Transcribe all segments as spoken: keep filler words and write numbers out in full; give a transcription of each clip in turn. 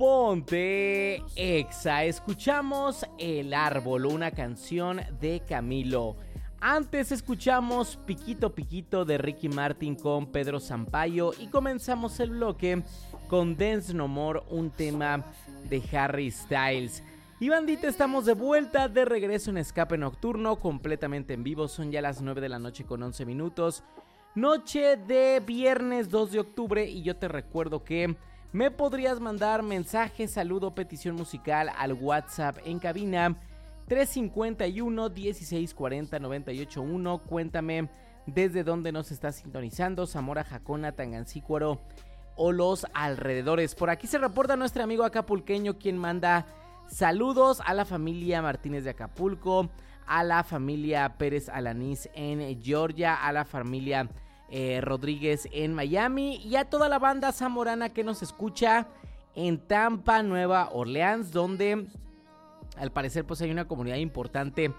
Ponte Exa. Escuchamos El Árbol, una canción de Camilo. Antes escuchamos Piquito Piquito de Ricky Martin con Pedro Sampaio. Y comenzamos el bloque con Dance No More, un tema de Harry Styles. Y bandita, estamos de vuelta, de regreso en Escape Nocturno, completamente en vivo. Son ya las nueve de la noche con once minutos. Noche de viernes dos de octubre. Y yo te recuerdo que me podrías mandar mensaje, saludo, petición musical al WhatsApp en cabina tres cinco uno, dieciséis cuarenta, noventa y ocho uno. Cuéntame desde dónde nos estás sintonizando, Zamora, Jacona, Tangancícuaro o los alrededores. Por aquí se reporta nuestro amigo acapulqueño, quien manda saludos a la familia Martínez de Acapulco, a la familia Pérez Alanís en Georgia, a la familia eh, Rodríguez en Miami y a toda la banda zamorana que nos escucha en Tampa, Nueva Orleans, donde al parecer pues hay una comunidad importante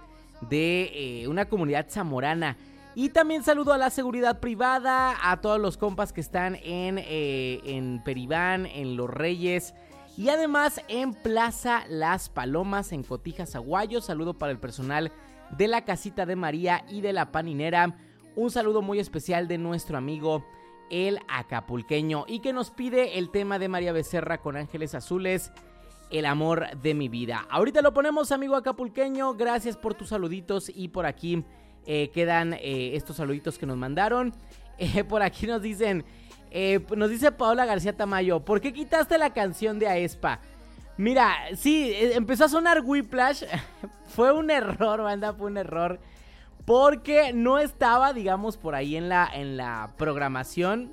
de eh, una comunidad zamorana. Y también saludo a la seguridad privada, a todos los compas que están en, eh, en Peribán, en Los Reyes y además en Plaza Las Palomas, en Cotijas, Aguayo. Saludo para el personal de la Casita de María y de la Paninera. Un saludo muy especial de nuestro amigo el acapulqueño, y que nos pide el tema de María Becerra con Ángeles Azules, El amor de mi vida. Ahorita lo ponemos, amigo acapulqueño. Gracias por tus saluditos. Y por aquí eh, quedan eh, estos saluditos que nos mandaron. Eh, por aquí nos dicen... Eh, nos dice Paola García Tamayo, ¿por qué quitaste la canción de Aespa? Mira, sí, empezó a sonar Whiplash. Fue un error, banda, fue un error. Porque no estaba, digamos, por ahí en la, en la programación.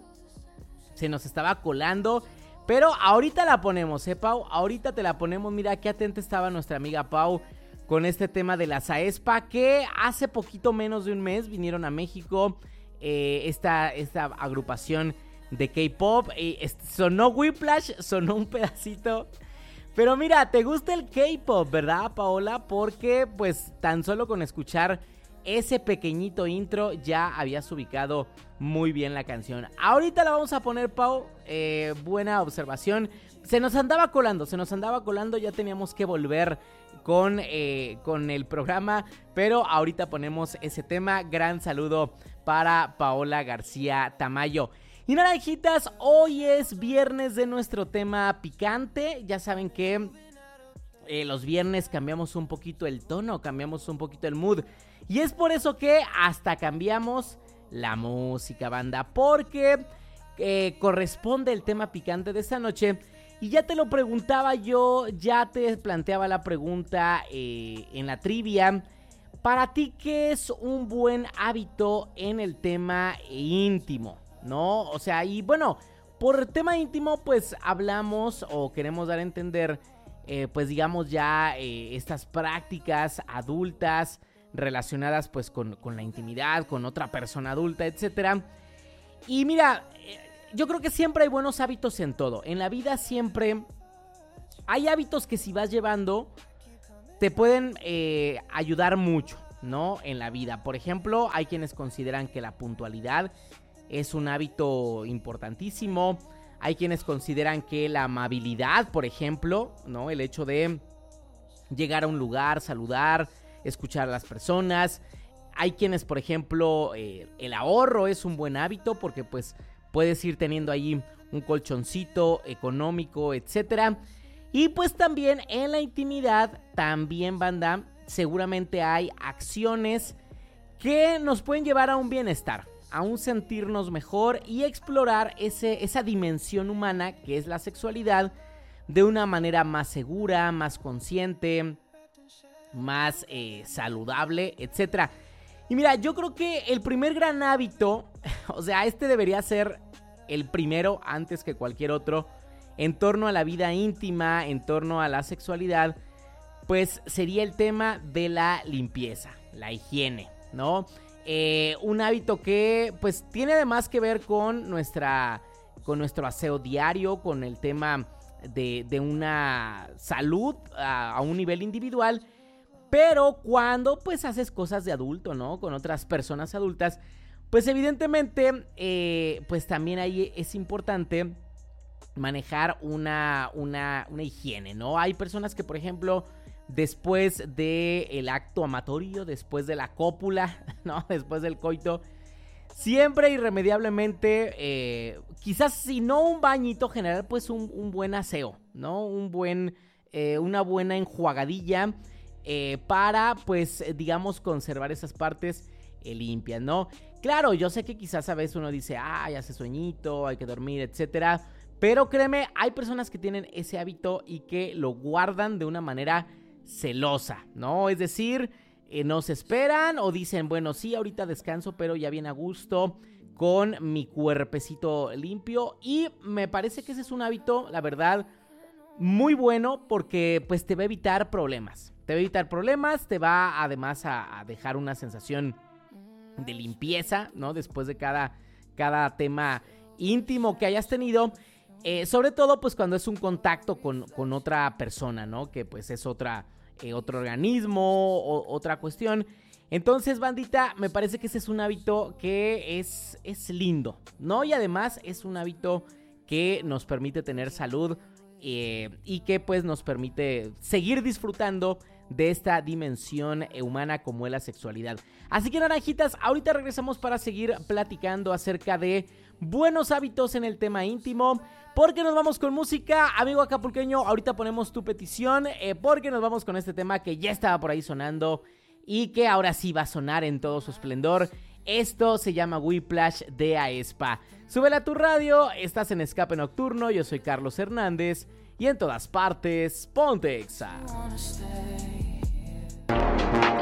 Se nos estaba colando. Pero ahorita la ponemos, ¿eh, Pau? Ahorita te la ponemos. Mira, qué atenta estaba nuestra amiga Pau con este tema de las Aespa, que hace poquito menos de un mes vinieron a México. Eh, esta, esta agrupación de K-pop, eh, sonó Whiplash, sonó un pedacito. Pero mira, te gusta el K-pop, ¿verdad, Paola? Porque pues tan solo con escuchar ese pequeñito intro ya habías ubicado muy bien la canción. Ahorita la vamos a poner, Pau. Eh, buena observación. Se nos andaba colando, se nos andaba colando. Ya teníamos que volver con, eh, con el programa, pero ahorita ponemos ese tema. Gran saludo para Paola García Tamayo. Y naranjitas, hoy es viernes de nuestro tema picante. Ya saben que eh, los viernes cambiamos un poquito el tono, cambiamos un poquito el mood. Y es por eso que hasta cambiamos la música, banda, porque eh, corresponde el tema picante de esta noche. Y ya te lo preguntaba yo, ya te planteaba la pregunta eh, en la trivia. Para ti, ¿qué es un buen hábito en el tema íntimo? ¿No? O sea, y bueno, por tema íntimo, pues hablamos o queremos dar a entender, eh, pues digamos ya eh, estas prácticas adultas relacionadas pues con, con la intimidad, con otra persona adulta, etcétera. Y mira, eh, yo creo que siempre hay buenos hábitos en todo. En la vida siempre hay hábitos que si vas llevando te pueden eh, ayudar mucho, ¿no? En la vida. Por ejemplo, hay quienes consideran que la puntualidad es un hábito importantísimo. Hay quienes consideran que la amabilidad, por ejemplo, ¿no? El hecho de llegar a un lugar, saludar, escuchar a las personas. Hay quienes, por ejemplo, eh, el ahorro es un buen hábito porque pues puedes ir teniendo ahí un colchoncito económico, etcétera. Y pues también en la intimidad, también, banda, seguramente hay acciones que nos pueden llevar a un bienestar, a un sentirnos mejor y explorar ese, esa dimensión humana que es la sexualidad de una manera más segura, más consciente, más eh, saludable, etcétera. Y mira, yo creo que el primer gran hábito, o sea, este debería ser el primero antes que cualquier otro, en torno a la vida íntima, en torno a la sexualidad, pues sería el tema de la limpieza, la higiene, ¿no? Eh, un hábito que pues tiene además que ver con nuestra con nuestro aseo diario, con el tema de, de una salud a, a un nivel individual, pero cuando pues haces cosas de adulto, ¿no? Con otras personas adultas, pues evidentemente eh, pues también ahí es importante manejar una, una, una higiene, ¿no? Hay personas que, por ejemplo, después del acto amatorio, después de la cópula, ¿no? Después del coito, siempre irremediablemente, eh, quizás si no un bañito general, pues un, un buen aseo, ¿no? Un buen, eh, una buena enjuagadilla eh, para, pues, digamos, conservar esas partes eh, limpias, ¿no? Claro, yo sé que quizás a veces uno dice, ay, hace sueñito, hay que dormir, etcétera. Pero créeme, hay personas que tienen ese hábito y que lo guardan de una manera celosa, ¿no? Es decir, eh, no se esperan o dicen, bueno, sí, ahorita descanso, pero ya bien a gusto con mi cuerpecito limpio. Y me parece que ese es un hábito, la verdad, muy bueno porque pues te va a evitar problemas. Te va a evitar problemas, te va además a, a dejar una sensación de limpieza, ¿no? Después de cada, cada tema íntimo que hayas tenido. Eh, sobre todo pues cuando es un contacto con, con otra persona, ¿no? Que pues es otra, eh, otro organismo, o, otra cuestión. Entonces, bandita, me parece que ese es un hábito que es, es lindo, ¿no? Y además es un hábito que nos permite tener salud eh, y que pues nos permite seguir disfrutando de esta dimensión humana como es la sexualidad. Así que, naranjitas, ahorita regresamos para seguir platicando acerca de buenos hábitos en el tema íntimo, porque nos vamos con música. Amigo acapulqueño, ahorita ponemos tu petición, eh, porque nos vamos con este tema que ya estaba por ahí sonando y que ahora sí va a sonar en todo su esplendor. Esto se llama Whiplash de aespa. Súbela a tu radio, estás en Escape Nocturno, yo soy Carlos Hernández y en todas partes, ponte Exa.